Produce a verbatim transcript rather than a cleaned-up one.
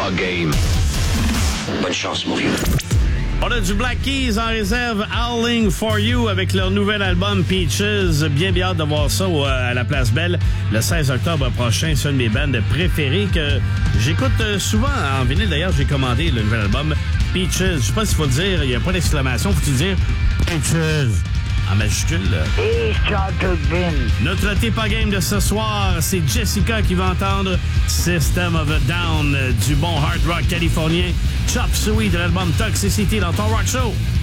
game. Bonne chance, mon vieux. On a du Black Keys en réserve, Howling for You, avec leur nouvel album Peaches. Bien, bien hâte de voir ça au, à la Place Belle le seize octobre prochain. C'est une de mes bandes préférées que j'écoute souvent en vinyle. D'ailleurs, j'ai commandé le nouvel album Peaches. Je sais pas s'il faut le dire, il n'y a pas d'exclamation. Faut-tu dire Peaches en majuscule? Et Notre T'es pas game de ce soir, c'est Jessica qui va entendre System of a Down du bon hard rock californien Chop Suey de l'album Toxicity dans ton rock show.